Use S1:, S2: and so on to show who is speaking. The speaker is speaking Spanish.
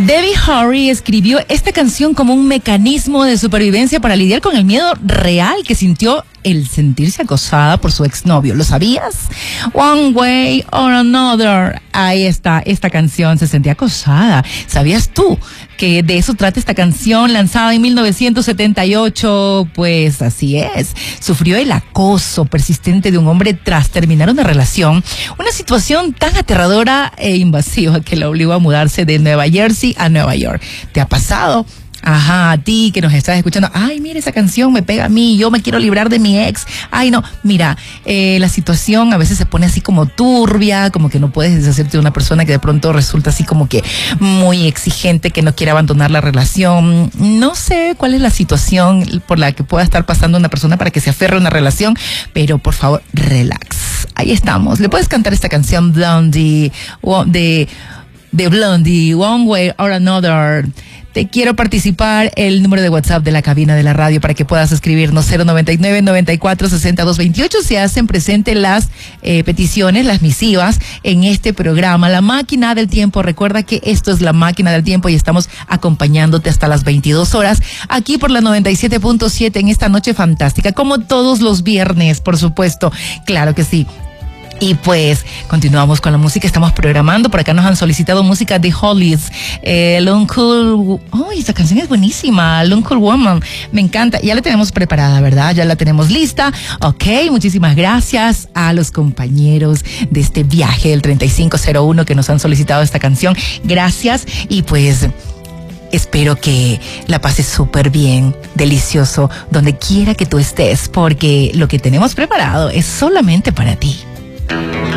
S1: Debbie Harry escribió esta canción como un mecanismo de supervivencia para lidiar con el miedo real que sintió el sentirse acosada por su exnovio. ¿Lo sabías? One Way or Another. Ahí está, esta canción, se sentía acosada. ¿Sabías tú que de eso trata esta canción lanzada en 1978? Pues así es. Sufrió el acoso persistente de un hombre tras terminar una relación. Una situación tan aterradora e invasiva que la obligó a mudarse de Nueva Jersey a Nueva York. ¿Te ha pasado? Ajá, a ti que nos estás escuchando, ay, mira, esa canción me pega a mí, yo me quiero librar de mi ex. Ay, no, mira, la situación a veces se pone así como turbia, como que no puedes deshacerte de una persona que de pronto resulta así como que muy exigente, que no quiere abandonar la relación. No sé cuál es la situación por la que pueda estar pasando una persona para que se aferre a una relación, pero por favor, relax. Ahí estamos. Le puedes cantar esta canción Blondie, de Blondie, One Way or Another. Te quiero participar, el número de WhatsApp de la cabina de la radio para que puedas escribirnos 099-94-6228. Se hacen presente las peticiones, las misivas en este programa, La Máquina del Tiempo. Recuerda que esto es La Máquina del Tiempo y estamos acompañándote hasta las 22 horas aquí por la 97.7 en esta noche fantástica, como todos los viernes, por supuesto. Claro que sí. Y pues continuamos con la música, estamos programando, por acá nos han solicitado música de Hollies, Uncle, esta canción es buenísima, Uncle Woman, me encanta, ya la tenemos preparada, ¿verdad? Ya la tenemos lista, ok, muchísimas gracias a los compañeros de este viaje del 3501 que nos han solicitado esta canción, gracias, y pues espero que la pases súper bien, delicioso, donde quiera que tú estés, porque lo que tenemos preparado es solamente para ti.